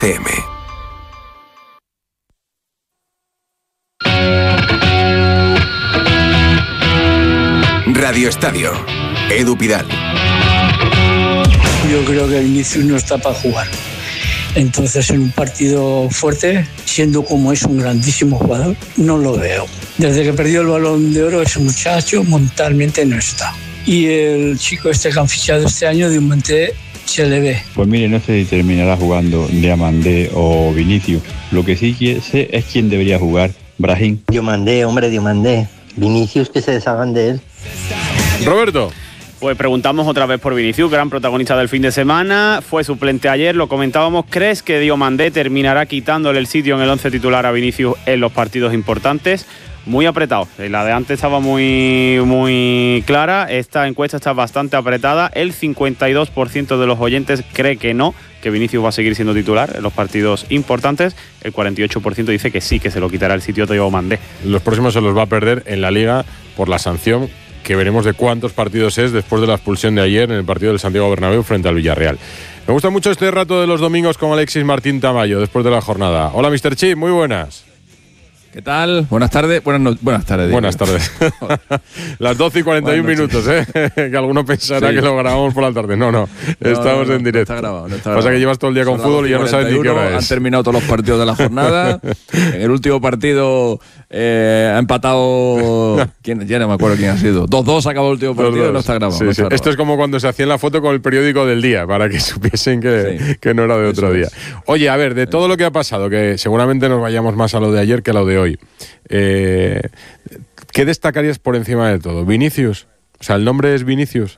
TM. Radio Estadio. Edu Pidal. Yo creo que Vinicius no está para jugar. Entonces, en un partido fuerte, siendo como es un grandísimo jugador, no lo veo. Desde que perdió el Balón de Oro, ese muchacho mentalmente no está. Y el chico que han fichado este año, Diomandé, se le ve. Pues mire, no sé si terminará jugando Diomandé o Vinicius. Lo que sí sé es quién debería jugar, Brahim. Diomandé, hombre, Diomandé. Vinicius, que se deshagan de él. Roberto. Pues preguntamos otra vez por Vinicius, gran protagonista del fin de semana, fue suplente ayer, lo comentábamos. ¿Crees que Diomandé terminará quitándole el sitio en el 11 titular a Vinicius en los partidos importantes? Muy apretado, la de antes estaba muy clara, esta encuesta está bastante apretada, el 52% de los oyentes cree que no, que Vinicius va a seguir siendo titular en los partidos importantes, el 48% dice que sí, que se lo quitará el sitio a Diomandé. Los próximos se los va a perder en la Liga por la sanción, que veremos de cuántos partidos es después de la expulsión de ayer en el partido del Santiago Bernabéu frente al Villarreal. Me gusta mucho este rato de los domingos con Alexis Martín Tamayo después de la jornada. Hola, Mr. Chip, muy buenas. ¿Qué tal? Buenas tardes. Buenas tardes. Buenas tardes. Las 12:41 minutos, que alguno pensará que lo grabamos por la tarde. No, estamos en directo. No está grabado. Pasa que llevas todo el día con fútbol y ya no sabes ni qué hora es. Han terminado todos los partidos de la jornada. En el último partido ha empatado... Ya no me acuerdo quién ha sido. 2-2 acabó el último partido y no está grabado. Sí, no está grabado. Esto es como cuando se hacía la foto con el periódico del día, para que supiesen que no era de otro día. Oye, a ver, de todo lo que ha pasado, que seguramente nos vayamos más a lo de ayer que a lo de hoy. ¿Qué destacarías por encima de todo? ¿Vinicius? O sea, ¿el nombre es Vinicius?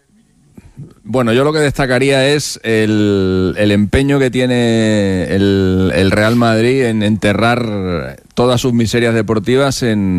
Bueno, yo lo que destacaría es el empeño que tiene el Real Madrid en enterrar todas sus miserias deportivas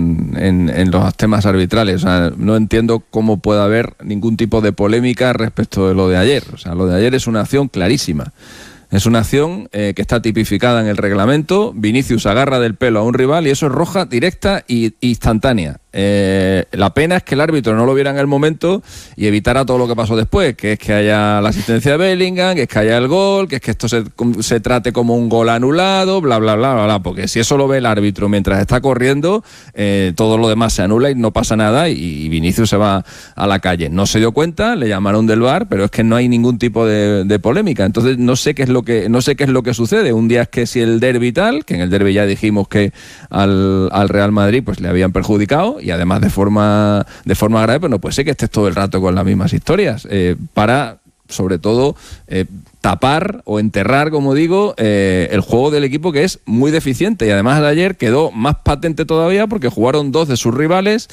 en los temas arbitrales. O sea, no entiendo cómo puede haber ningún tipo de polémica respecto de lo de ayer. O sea, lo de ayer es una acción clarísima. Es una acción que está tipificada en el reglamento. Vinicius agarra del pelo a un rival y eso es roja directa e instantánea. La pena es que el árbitro no lo viera en el momento y evitara todo lo que pasó después, que es que haya la asistencia de Bellingham, que es que haya el gol, que es que esto se trate como un gol anulado, bla, bla, bla, bla, bla, porque si eso lo ve el árbitro mientras está corriendo, todo lo demás se anula y no pasa nada y Vinicius se va a la calle. No se dio cuenta, le llamaron del VAR, pero es que no hay ningún tipo de polémica. Entonces no sé qué es lo que sucede. Un día es que si el derbi tal, que en el derbi ya dijimos que al Real Madrid pues le habían perjudicado y además de forma grave, pues no puede ser que estés todo el rato con las mismas historias para, sobre todo, tapar o enterrar, como digo, el juego del equipo, que es muy deficiente. Y además de ayer quedó más patente todavía porque jugaron dos de sus rivales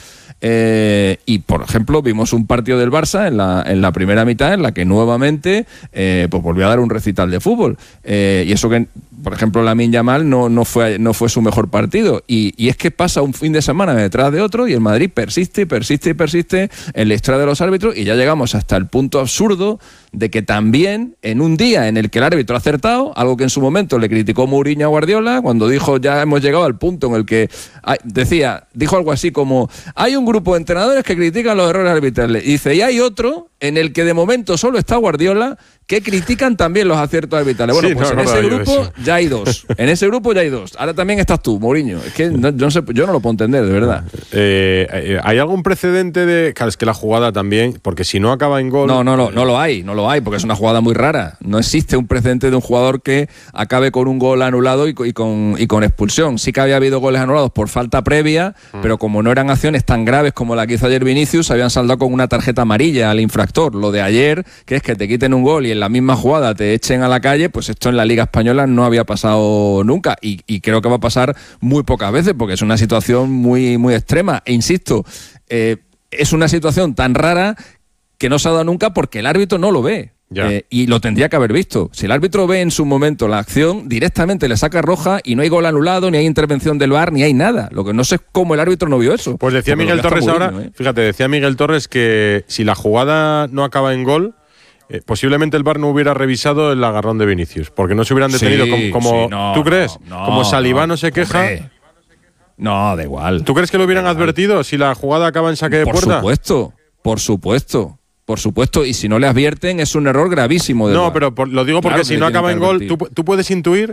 y, por ejemplo, vimos un partido del Barça en la primera mitad en la que nuevamente pues volvió a dar un recital de fútbol. Y eso que, por ejemplo, Lamine Yamal no fue su mejor partido. Y es que pasa un fin de semana detrás de otro y el Madrid persiste en la historia de los árbitros y ya llegamos hasta el punto absurdo de que también en un día en el que el árbitro ha acertado, algo que en su momento le criticó Mourinho a Guardiola, cuando dijo ya hemos llegado al punto en el que dijo algo así como hay un grupo de entrenadores que critican los errores arbitrales, y dice, y hay otro en el que de momento solo está Guardiola, que critican también los aciertos arbitrales. Bueno, pues en ese grupo ya hay dos. En ese grupo ya hay dos. Ahora también estás tú, Mourinho. Es que no sé, yo no lo puedo entender, de verdad. ¿Hay algún precedente de...? Claro, es que la jugada también, porque si no acaba en gol... No lo hay, porque es una jugada muy rara. No existe un precedente de un jugador que acabe con un gol anulado y con expulsión. Sí que había habido goles anulados por falta previa, pero como no eran acciones tan graves como la que hizo ayer Vinicius, se habían saldado con una tarjeta amarilla al infractor. Lo de ayer, que es que te quiten un gol y en la misma jugada te echen a la calle, pues esto en la Liga Española no había pasado nunca y creo que va a pasar muy pocas veces porque es una situación muy, muy extrema. E insisto, es una situación tan rara que no se ha dado nunca porque el árbitro no lo ve. Y lo tendría que haber visto. Si el árbitro ve en su momento la acción, directamente le saca roja y no hay gol anulado, ni hay intervención del VAR, ni hay nada. Lo que no sé es cómo el árbitro no vio eso. Pues decía Miguel Torres ahora, fíjate, decía Miguel Torres que si la jugada no acaba en gol, posiblemente el VAR no hubiera revisado el agarrón de Vinicius, porque no se hubieran detenido ¿tú crees? Como Salivá no se queja. No, da igual. ¿Tú crees que lo hubieran advertido si la jugada acaba en saque de puerta? Por supuesto. Por supuesto, y si no le advierten es un error gravísimo. No, pero lo digo porque si no acaba en gol, tú puedes intuir